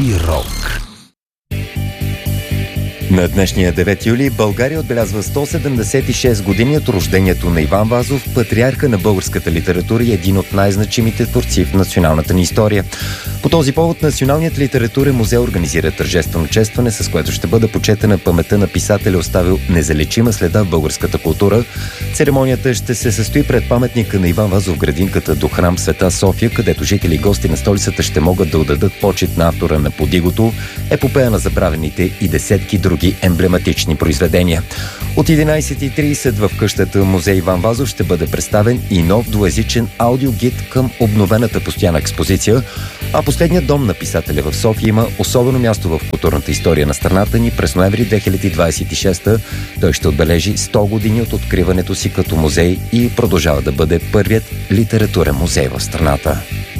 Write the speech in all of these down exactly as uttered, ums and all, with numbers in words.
Зирок. На днешния девети юли България отбелязва сто седемдесет и шест години от рождението на Иван Вазов, патриарха на българската литература и един от най-значимите творци в националната ни история. По този повод Националният литературен музей организира тържествено честване, с което ще бъде почетена паметта на писателя, оставил незалечима следа в българската култура. Церемонията ще се състои пред паметника на Иван Вазов в градинката до храм Света София, където жители и гости на столицата ще могат да отдадат почит на автора на Подигото, епопея на забравените и десетки други емблематични произведения. От единайсет и трийсет в къщата музей Иван Вазов ще бъде представен и нов двуезичен аудиогид към обновената постоянна експозиция, а последният дом на писателя в София има особено място в културната история на страната ни. През ноември две хиляди двайсет и шеста той ще отбележи сто години от откриването си като музей и продължава да бъде първият литературен музей в страната.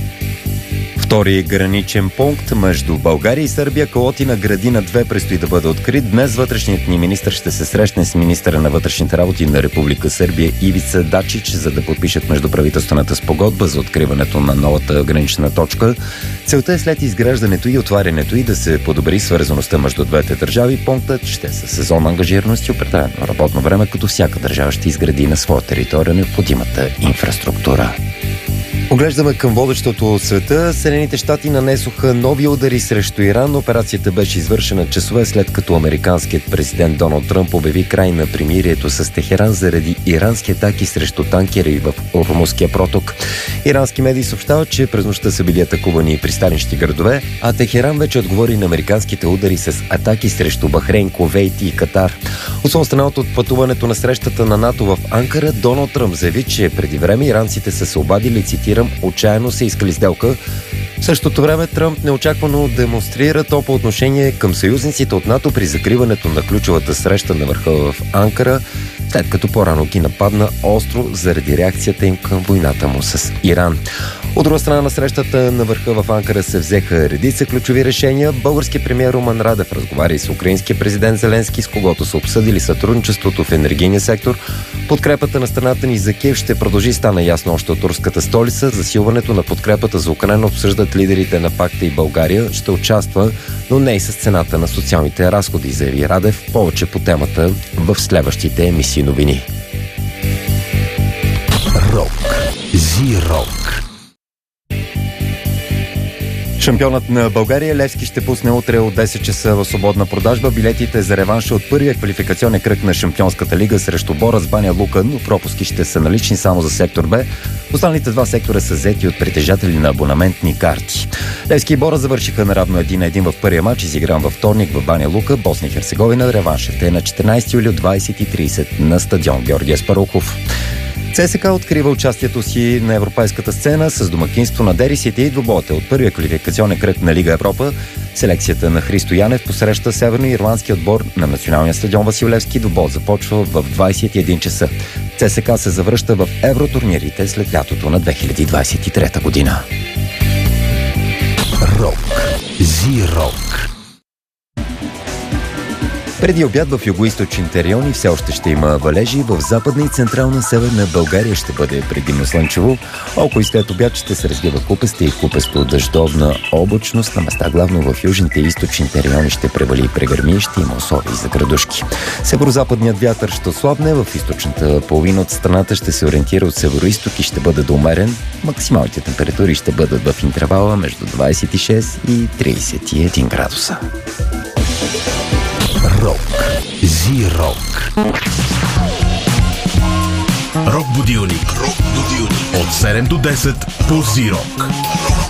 Втори граничен пункт между България и Сърбия, Калотина градина две, предстои да бъде открит. Днес вътрешният ни министър ще се срещне с министъра на вътрешните работи на Република Сърбия Ивица Дачич, за да подпишат междуправителствената спогодба за откриването на новата гранична точка. Целта е след изграждането и отварянето и да се подобри свързаността между двете държави. Пунктът ще е със сезонна ангажираност и определено работно време, като всяка държава ще изгради на своя територия необходимата инфраструктура. Оглеждаме към водещото от света. Съединените щати нанесоха нови удари срещу Иран. Операцията беше извършена часове след като американският президент Доналд Тръмп обяви край на примирието с Техеран заради ирански атаки срещу танкери в Ормузския проток. Ирански медии съобщават, че през нощта са били атакувани пристанищни градове, а Техеран вече отговори на американските удари с атаки срещу Бахрейн, Кувейт и Катар. От страната от пътуването на срещата на НАТО в Анкара, Доналд Тръмп заяви, че преди време иранците са се обадили, цитирам, отчаяно са искали сделка. В същото време Тръмп неочаквано демонстрира топло отношение към съюзниците от НАТО при закриването на ключовата среща на върха в Анкара, след като по-рано ги нападна остро заради реакцията им към войната му с Иран. От друга страна на срещата на върха в Анкара се взеха редица ключови решения. Българският премиер Румен Радев разговаря и с украинския президент Зеленски, с когото са обсъдили сътрудничеството в енергийния сектор. Подкрепата на страната ни за Киев ще продължи, стана ясно още от турската столица. Засилването на подкрепата за Украйна обсъждат лидерите на пакта и България ще участва, но не и с цената на социалните разходи, заяви Радев. Повече по темата в следващите емисии новини. Рок. Зирок. Шампионът на България Левски ще пусне утре от десет часа в свободна продажба билетите за реванша от първия квалификационен кръг на Шампионската лига срещу Бораз Баня Лука, но пропуски ще са налични само за сектор Б. Останалите два сектора са взети от притежатели на абонаментни карти. Левски и Бораз завършиха наравно един на един в първия матч, изигран във вторник в Баня Лука, Босна и Херцеговина. Реваншът е на четиринайсети юли от двайсет и трийсет на стадион Георги Аспарухов. ЦСКА открива участието си на европейската сцена с домакинство на Дерисите и двубоите от първия квалификационен кръг на Лига Европа. Селекцията на Христо Янев посреща северноирландски отбор на националния стадион Васил Левски. Двубой започва в двайсет и един часа. ЦСКА се завръща в евротурнирите след лятото на две хиляди двайсет и трета година. Рок. Зирок. Преди обяд в югоизточните райони все още ще има валежи, в западна и централна северна България ще бъде предимно слънчево. Около и след обяд ще се развива купеста и купесто дъждовна облачност. На места главно в южните и източните райони ще превали и прегърми, ще има условия за градушки. Северозападният вятър ще ослабне, в източната половина от страната ще се ориентира от североизток и ще бъде доумерен. Максималните температури ще бъдат в интервала между двайсет и шест и трийсет и един градуса. Рок. Зирок. Рок будилник. Рок будилник. От седем до десет по Зирок.